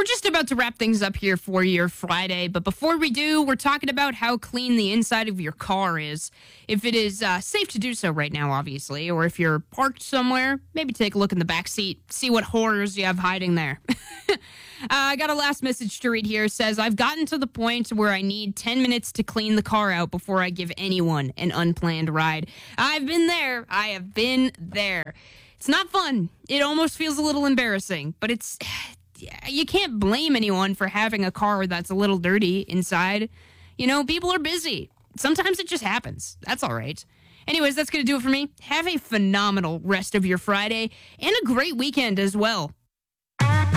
We're just about to wrap things up here for your Friday, but before we do, we're talking about how clean the inside of your car is. If it is safe to do so right now, obviously, or if you're parked somewhere, maybe take a look in the back seat, see what horrors you have hiding there. I got a last message to read here. It says, I've gotten to the point where I need 10 minutes to clean the car out before I give anyone an unplanned ride. I've been there. I have been there. It's not fun. It almost feels a little embarrassing, but you can't blame anyone for having a car that's a little dirty inside. You know, people are busy. Sometimes it just happens. That's all right. Anyways, that's going to do it for me. Have a phenomenal rest of your Friday and a great weekend as well.